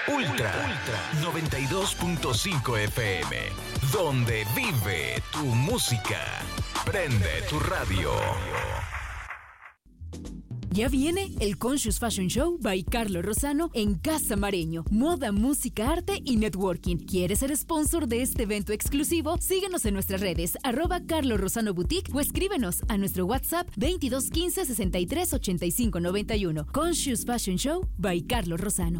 Ultra 92.5 FM, donde vive tu música. Prende tu radio. Ya viene el Conscious Fashion Show by Carlos Lozano en Casa Mareño. Moda, música, arte y networking. ¿Quieres ser sponsor de este evento exclusivo? Síguenos en nuestras redes, @Carlos Lozano Boutique, o escríbenos a nuestro WhatsApp 2215 63 85 91. Conscious Fashion Show by Carlos Lozano.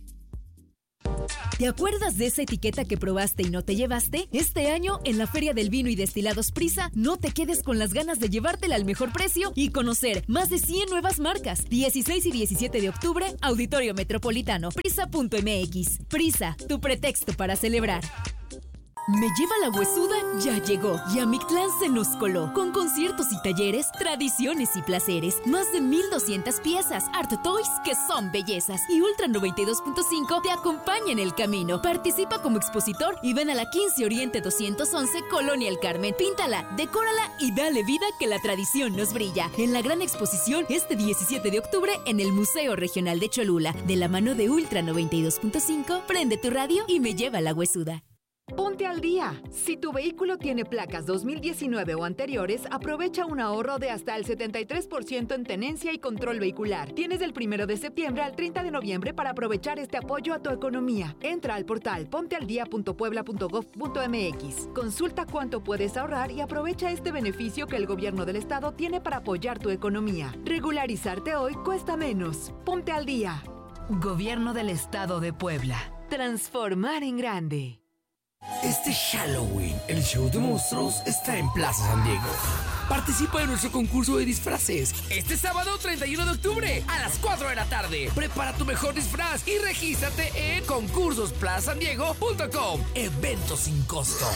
¿Te acuerdas de esa etiqueta que probaste y no te llevaste? Este año, en la Feria del Vino y Destilados Prisa, no te quedes con las ganas de llevártela al mejor precio y conocer más de 100 nuevas marcas. 16 y 17 de octubre, Auditorio Metropolitano, Prisa.mx. Prisa, tu pretexto para celebrar. Me Lleva la Huesuda ya llegó y a Mictlán se nos coló. Con conciertos y talleres, tradiciones y placeres. Más de 1,200 piezas, Art Toys que son bellezas. Y Ultra 92.5 te acompaña en el camino. Participa como expositor y ven a la 15 Oriente 211 Colonia El Carmen. Píntala, decórala y dale vida que la tradición nos brilla. En la gran exposición este 17 de octubre en el Museo Regional de Cholula. De la mano de Ultra 92.5, prende tu radio y Me Lleva la Huesuda. Ponte al día. Si tu vehículo tiene placas 2019 o anteriores, aprovecha un ahorro de hasta el 73% en tenencia y control vehicular. Tienes del 1 de septiembre al 30 de noviembre para aprovechar este apoyo a tu economía. Entra al portal pontealdia.puebla.gov.mx. Consulta cuánto puedes ahorrar y aprovecha este beneficio que el gobierno del estado tiene para apoyar tu economía. Regularizarte hoy cuesta menos. Ponte al día. Gobierno del Estado de Puebla. Transformar en grande. Este Halloween, el show de monstruos está en Plaza San Diego. Participa en nuestro concurso de disfraces este sábado 31 de octubre a las 4 de la tarde. Prepara tu mejor disfraz y regístrate en concursosplazasandiego.com. Evento sin costo.